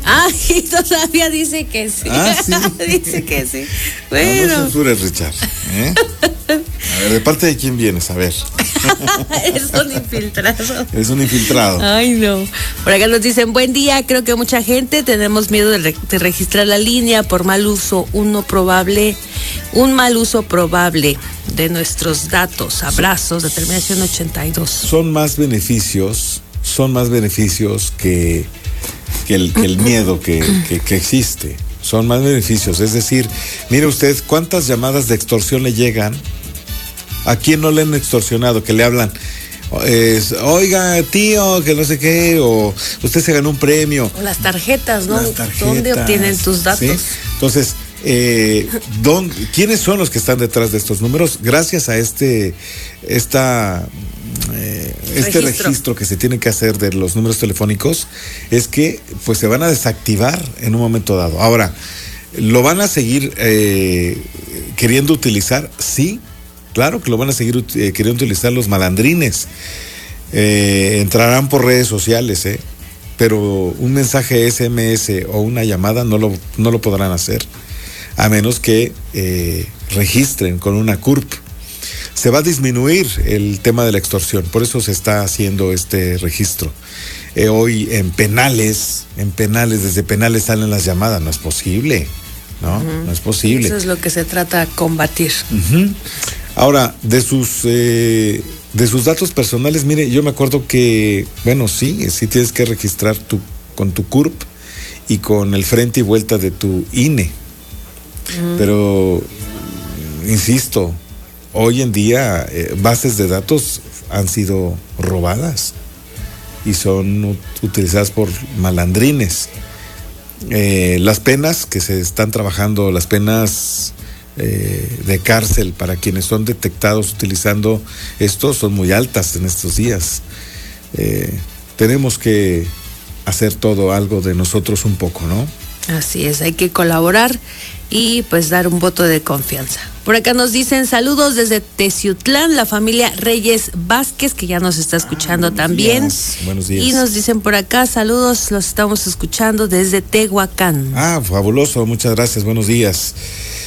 Y todavía dice que sí. Sí. Dice que sí. Bueno. No censures, Richard. A ver, ¿de parte de quién vienes? A ver. Es un infiltrado. Es un infiltrado. Ay, no. Por acá nos dicen, buen día, creo que mucha gente tenemos miedo de registrar la línea por mal uso, un mal uso probable de nuestros datos. Abrazos, de terminación 82. Son más beneficios que el miedo que existe. Son más beneficios. Es decir, mire usted cuántas llamadas de extorsión le llegan. ¿A quién no le han extorsionado? Que le hablan, oiga, tío, que no sé qué, o usted se ganó un premio. O las tarjetas, ¿no? Las tarjetas, ¿dónde obtienen tus datos? ¿sí? Entonces, ¿quiénes son los que están detrás de estos números? Gracias a este registro que se tiene que hacer de los números telefónicos, es que pues se van a desactivar en un momento dado. Ahora, ¿lo van a seguir queriendo utilizar? Sí, claro que lo van a seguir queriendo utilizar los malandrines. Entrarán por redes sociales, pero un mensaje SMS o una llamada no lo podrán hacer, a menos que registren con una CURP. Se va a disminuir el tema de la extorsión, por eso se está haciendo este registro. Hoy en penales, desde penales salen las llamadas, no es posible, ¿no? No es posible. Eso es lo que se trata de combatir. Ahora, de sus datos personales, mire, yo me acuerdo que, bueno, sí tienes que registrar con tu CURP y con el frente y vuelta de tu INE. Pero, insisto, hoy en día bases de datos han sido robadas y son utilizadas por malandrines. Las penas que se están trabajando, las penas de cárcel para quienes son detectados utilizando esto son muy altas en estos días. Tenemos que hacer algo de nosotros un poco, ¿no? Así es, hay que colaborar y pues dar un voto de confianza. Por acá nos dicen saludos desde Teciutlán, la familia Reyes Vázquez, que ya nos está escuchando también. Buenos días. Y nos dicen por acá, saludos, los estamos escuchando desde Tehuacán. Fabuloso, muchas gracias, buenos días.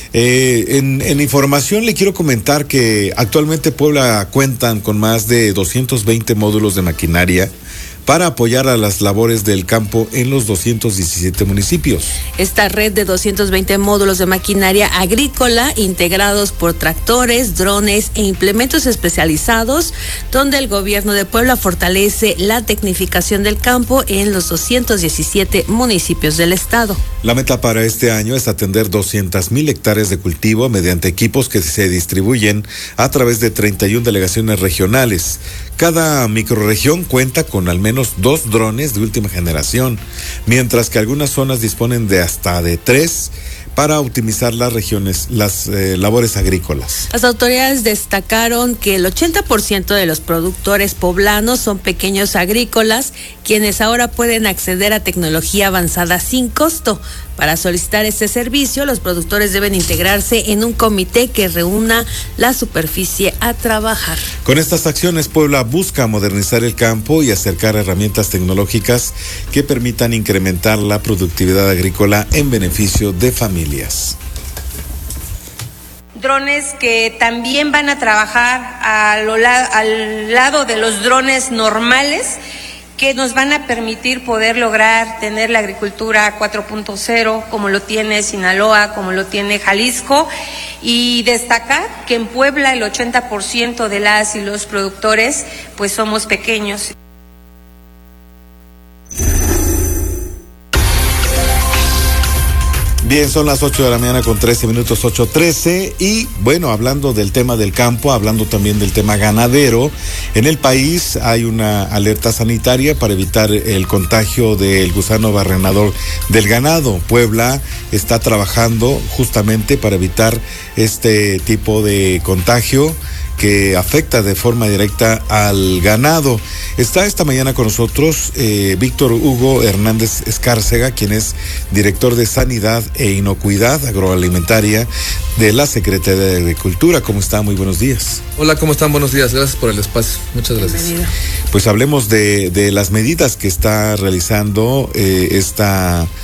En información le quiero comentar que actualmente Puebla cuentan con más de 220 módulos de maquinaria para apoyar a las labores del campo en los 217 municipios. Esta red de 220 módulos de maquinaria agrícola integrados por tractores, drones e implementos especializados, donde el gobierno de Puebla fortalece la tecnificación del campo en los 217 municipios del estado. La meta para este año es atender 200,000 hectáreas de cultivo mediante equipos que se distribuyen a través de 31 delegaciones regionales. Cada microrregión cuenta con al menos 2 drones de última generación, mientras que algunas zonas disponen de hasta de 3 para optimizar las labores agrícolas. Las autoridades destacaron que el 80% de los productores poblanos son pequeños agrícolas, quienes ahora pueden acceder a tecnología avanzada sin costo. Para solicitar este servicio, los productores deben integrarse en un comité que reúna la superficie a trabajar. Con estas acciones, Puebla busca modernizar el campo y acercar herramientas tecnológicas que permitan incrementar la productividad agrícola en beneficio de familias. Drones que también van a trabajar al lado de los drones normales, que nos van a permitir poder lograr tener la agricultura 4.0 como lo tiene Sinaloa, como lo tiene Jalisco, y destacar que en Puebla el 80% de las y los productores pues somos pequeños. Bien, son las 8 de la mañana con 13 minutos, 8:13, y bueno, hablando del tema del campo, hablando también del tema ganadero, en el país hay una alerta sanitaria para evitar el contagio del gusano barrenador del ganado. Puebla está trabajando justamente para evitar este tipo de contagio que afecta de forma directa al ganado. Está esta mañana con nosotros Víctor Hugo Hernández Escárcega, quien es director de Sanidad e Inocuidad Agroalimentaria de la Secretaría de Agricultura. ¿Cómo está? Muy buenos días. Hola, ¿cómo están? Buenos días. Gracias por el espacio. Muchas gracias. Bienvenido. Pues hablemos de las medidas que está realizando esta